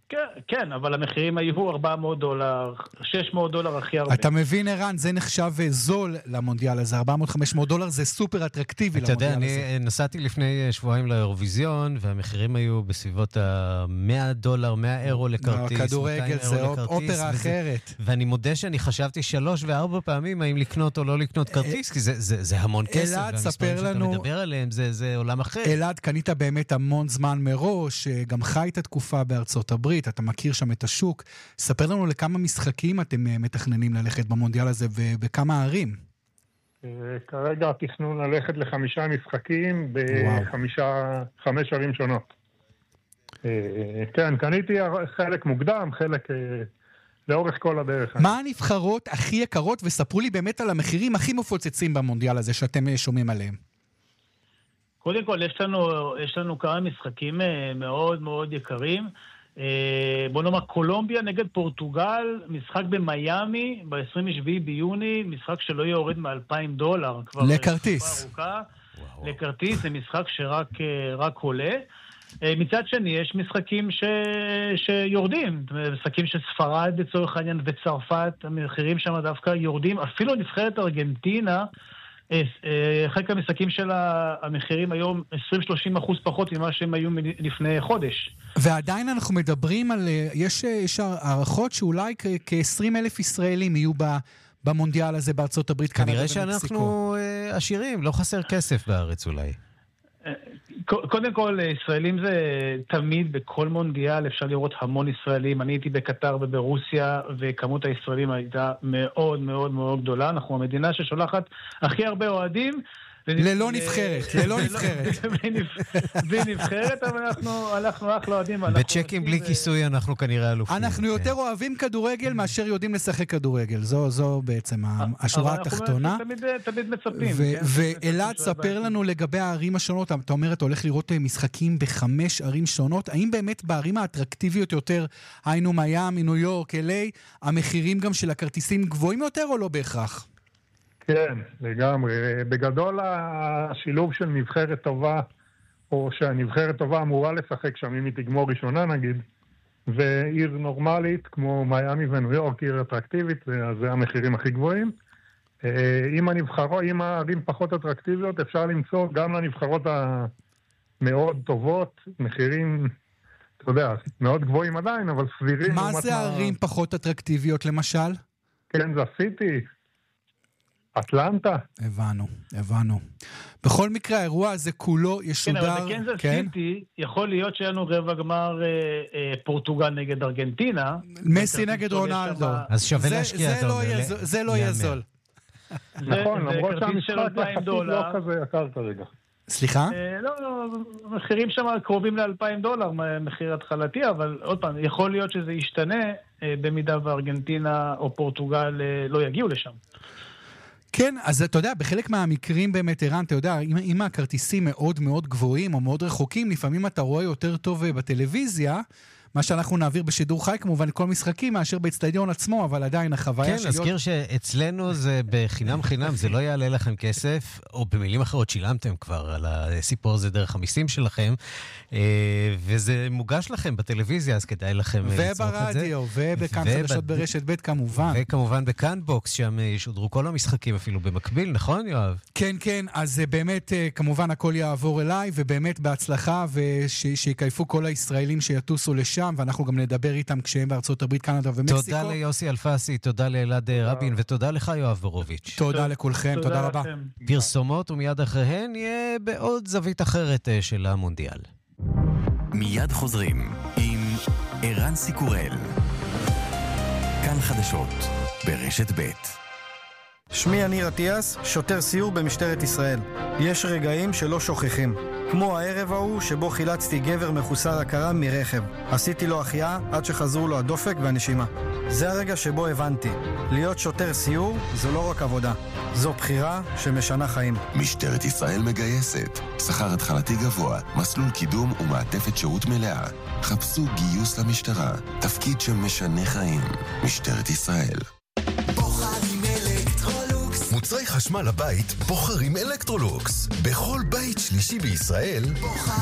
כן, אבל המחירים היו $400, $600 הכי הרבה. אתה מבין, ערן, זה נחשב זול למונדיאל הזה, $400-500 זה סופר אטרקטיבי למונדיאל הזה. אתה יודע, אני נסעתי לפני שבועיים לאירוויזיון, והמחירים היו בסביבות $100, €100 לכרטיס, כדורגל זה אופרה אחרת. ואני מודה שאני חשבתי 3 ו4 פעמים האם לקנות או לא לקנות כרטיס, כי זה המון כסף, והמספרים שאתה מדבר עליהם זה עולם אחר. אלעד, קנית באמת המון זמן מראש, גם חי את התקופה בארצות הברית, אתה מכיר שם את השוק. ספר לנו לכמה משחקים אתם מתכננים ללכת במונדיאל הזה ובכמה ערים? כרגע התכנון ללכת ל5 משחקים ב5 ערים שונות. כן, קניתי חלק מוקדם, חלק לאורך כל הדרך. מה הנבחרות הכי יקרות, וספרו לי באמת על המחירים הכי מפוצצים במונדיאל הזה שאתם שומעים עליהם? קודם כל, יש לנו כמה משחקים מאוד מאוד יקרים. בוא נאמר, קולומביה נגד פורטוגל, משחק במיימי, ב-27 ביוני, משחק שלא יורד $2,000. לכרטיס. לכרטיס, זה משחק שרק עולה. מצד שני, יש משחקים שיורדים, משחקים של ספרד בצורך העניין וצרפת, המחירים שם דווקא יורדים, אפילו נבחרת ארגנטינה, חלק המשחקים של המחירים היום 20-30% פחות ממה שהם היו לפני חודש. ועדיין אנחנו מדברים על, יש הערכות שאולי כ-20,000 ישראלים יהיו במונדיאל הזה בארצות הברית. כנראה שאנחנו עשירים, לא חסר כסף בארץ אולי. קודם כל, ישראלים זה תמיד בכל מונדיאל, אפשר לראות המון ישראלים. אני הייתי בקטר וברוסיה, וכמות הישראלים הייתה מאוד מאוד מאוד גדולה. אנחנו המדינה ששולחת הכי הרבה אוהדים. ללא נבחרת. בנבחרת, אבל אנחנו אחלה אוהדים. בצ'קים בלי כיסוי אנחנו כנראה אלופים. אנחנו יותר אוהבים כדורגל מאשר יודעים לשחק כדורגל. זו בעצם השורה התחתונה. תמיד מצפים. ואלעד, ספר לנו לגבי הערים השונות. אתה אומר, אתה הולך לראות משחקים ב5 ערים שונות. האם באמת בערים האטרקטיביות יותר, היינו מיימי, ניו יורק, LA, המחירים גם של הכרטיסים גבוהים יותר או לא בהכרח? כן, לגמרי. בגדול השילוב של נבחרת טובה, או שהנבחרת טובה אמורה לשחק שם, אם היא תגמור ראשונה נגיד, ועיר נורמלית כמו מיימי וניו יורק, עיר אטרקטיבית, אז זה המחירים הכי גבוהים. אם הערים פחות אטרקטיביות, אפשר למצוא גם לנבחרות המאוד טובות, מחירים, אתה יודע, מאוד גבוהים עדיין, אבל סבירים. מה זה הערים פחות אטרקטיביות למשל? כן, זה סיטי. אטלנטה. הבנו. בכל מקרה, האירוע הזה כולו ישודר. כן, אבל בקנזס סיטי יכול להיות שיהיה לנו רבע גמר פורטוגל נגד ארגנטינה. מסי נגד רונלדו. אז שווה להשקיע. זה לא יהיה זול. נכון, למרות שהמשחק יחסית לא כזה יקר כרגע. סליחה? לא, מחירים שם קרובים $2,000, מחיר התחלתי, אבל עוד פעם, יכול להיות שזה ישתנה במידה וארגנטינה או פורטוגל לא יגיעו לשם. כן, אז אתה יודע, בחלק מהמקרים באמת, ערן, אתה יודע, אם הכרטיסים מאוד מאוד גבוהים או מאוד רחוקים, לפעמים אתה רואה יותר טוב בטלוויזיה, מה שאנחנו נעביר בשידור חי, כמובן, כל משחקים, מאשר באצטדיון עצמו, אבל עדיין החוויה כן, נזכיר שאצלנו זה בחינם, זה לא יעלה לכם כסף, או במילים אחרות שילמתם כבר על הסיפור הזה דרך המיסים שלכם, וזה מוגש לכם בטלוויזיה, אז כדאי לכם לצרוך את זה. וברדיו, ובכאן חדשות ברשת ב' כמובן. וכמובן בכאן בוקס, שם ישודרו כל המשחקים אפילו במקביל, נכון יואב? כן, אז באמת, כמובן הכל יעבור אליי, ובאמת בהצלחה, ושיקייפו כל הישראלים שיטוסו לשם, ואנחנו גם נדבר איתם כשהם בארצות הברית, קנדה ומקסיקו. תודה ליוסי אלפסי, תודה לאלעד רבין, ותודה לך יואב בורוביץ'. תודה לכולכם, תודה רבה. פרסומות ומיד אחריהן יהיה בעוד זווית אחרת של המונדיאל. מיד חוזרים עם ערן סיקורל. כאן חדשות ברשת ב'. שמי יניר אטיאס, שוטר סיור במשטרת ישראל. יש רגעים שלא שוכחים. כמו הערב ההוא שבו חילצתי גבר מחוסר הכרה מרכב. עשיתי לו החייאה עד שחזרו לו הדופק והנשימה. זה הרגע שבו הבנתי. להיות שוטר סיור זו לא רק עבודה. זו בחירה שמשנה חיים. משטרת ישראל מגייסת. שכר התחלתי גבוה, מסלול קידום ומעטפת שירות מלאה. חפשו גיוס למשטרה. תפקיד שמשנה חיים. משטרת ישראל. מוצרי חשמל לבית בוחרים אלקטרולוקס. בכל בית שלישי בישראל